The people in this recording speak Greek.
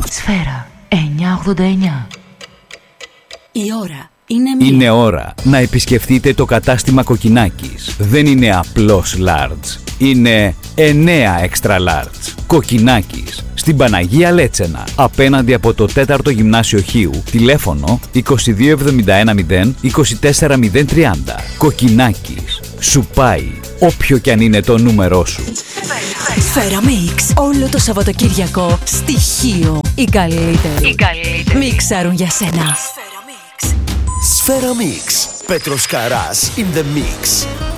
Σφαίρα 989. Η ώρα είναι μία. Είναι ώρα να επισκεφτείτε το κατάστημα Κοκκινάκης. Δεν είναι απλώς large. Είναι 9 extra large. Κοκκινάκης. Στην Παναγία Λέτσενα. Απέναντι από το 4ο Γυμνάσιο Χίου. Τηλέφωνο 22710 24030. Κοκκινάκης. Σου πάει όποιο κι αν είναι το νούμερό σου. Σφαίρα Μίξ. Όλο το Σαββατοκύριακο στοιχείο. Οι καλύτεροι μίξαρουν για σένα. Σφαίρα Μίξ. Πέτρος Καράς in the mix.